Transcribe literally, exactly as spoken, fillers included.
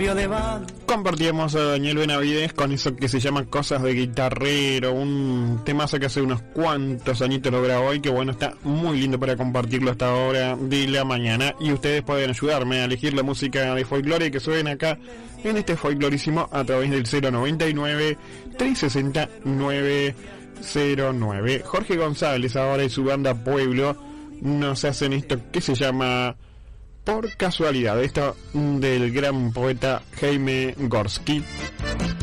Compartíamos a Daniel Benavides con eso que se llama Cosas de Guitarrero, un temazo que hace unos cuantos añitos lo grabó y que bueno, está muy lindo para compartirlo hasta ahora de la mañana. Y ustedes pueden ayudarme a elegir la música de folclore que suena acá en este folclorísimo a través del cero noventa y nueve, trescientos sesenta, nueve cero nueve. Jorge González ahora y su banda Pueblo nos hacen esto que se llama Por Casualidad, esto del gran poeta Jaime Gorski.